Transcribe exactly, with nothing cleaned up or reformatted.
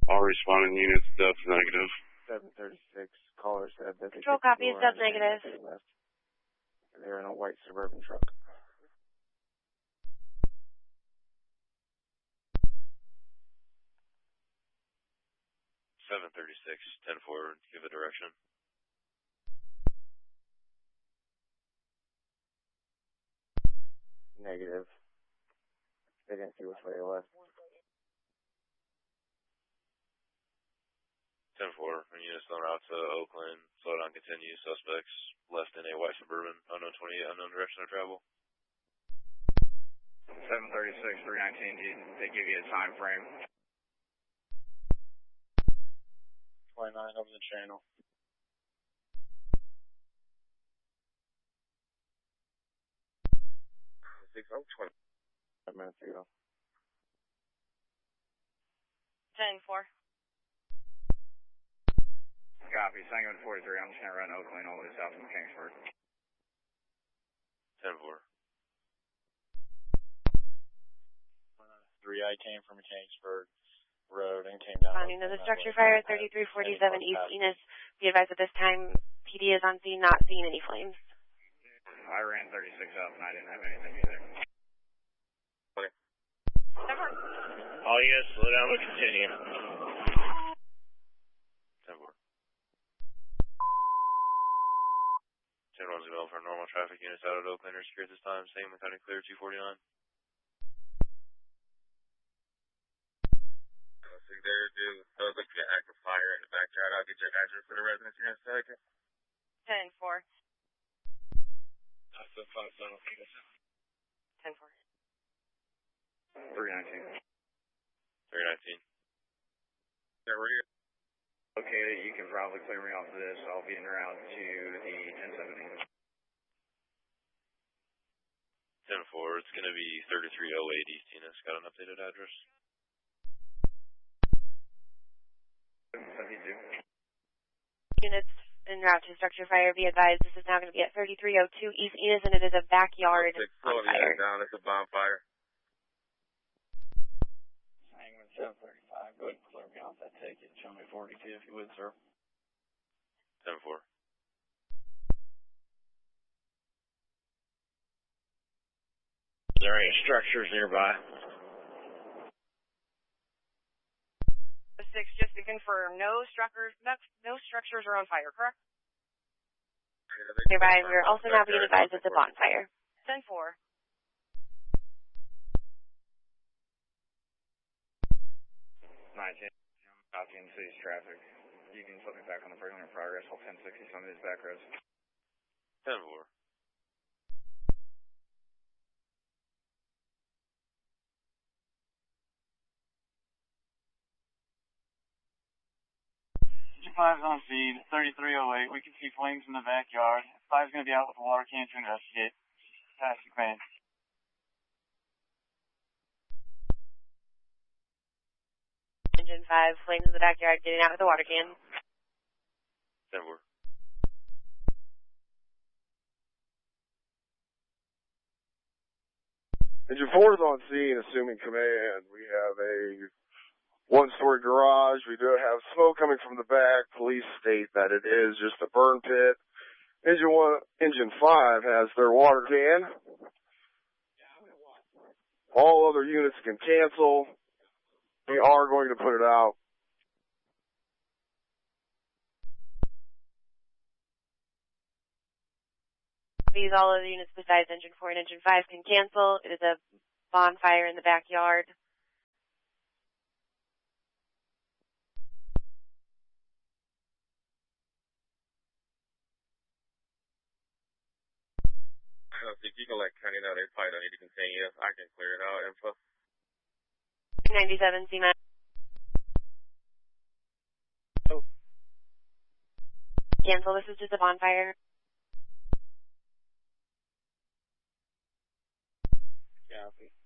All responding units, dubs negative. seven thirty-six, caller said that they Control copy is dubs negative. Left. They're in a white Suburban truck. seven thirty-six, ten four, give a direction. Negative. They didn't see which way they left. ten four, units en route to Oakland, slow down, continue, suspects left in a white Suburban, unknown twenty-eight, unknown direction of travel. seven thirty-six, three nineteen, they give you a time frame. twenty-nine over the channel. six, oh, twenty. Five minutes ago. ten four. Copy, Sangamon forty-three, I'm just going to run Oakland all the way south from Kingsford. ten four. three I came from Kingsford Road and came down. Responding to the structure fire at thirty-three forty-seven East Enos. Be advised at this time, P D is on scene, not seeing any flames. I ran thirty-six up and I didn't have anything either. Okay. All units, slow down, we'll continue. ten four. ten one's available for normal traffic units out at Oakland are secure at this time. Same with County Clear two forty-nine. See there, dude. So look at active fire in the backyard. I'll get your address for the residents here in a second. ten four. That's the five seven. ten four. three nineteen. three nineteen. Yeah, we're here. Okay, you can probably clear me off of this. I'll be en route to the ten seventy. ten four, it's going to be thirty-three oh eight East Enos. Got an updated address? seventy-two. Units en route to structure fire, be advised this is now going to be at thirty-three oh two East Enos, and it is a backyard Slow on fire. down, it's a bonfire. Sangamon seven thirty-five, go ahead and clear me off that ticket. Show me forty-two if you would, sir. ten four. Is there any structures nearby? Six, just to confirm, no structures, no, no structures are on fire, correct? Be advised, we're also now being advised it's a bonfire. ten four. nineteen. Copy in city's traffic. You can put me back on the frequent progress. Hold ten sixty some of these back roads. ten four. five's on feed, thirty-three oh eight. We can see flames in the backyard. five's going to be out with a water can to investigate. Pass the command. Engine five, flames in the backyard, getting out with a water can. ten four. Engine four is on scene, assuming command. We have a one-story garage. We do have smoke coming from the back. Police state that it is just a burn pit. Engine one, engine five has their water can. All other units can cancel. We are going to put it out. These all other units besides engine four and engine five can cancel. It is a bonfire in the backyard. I don't think you can let County know. They probably don't need to continue. I can clear it out. Info. ninety-seven, C M A. Oh. Cancel. This is just a bonfire. Copy.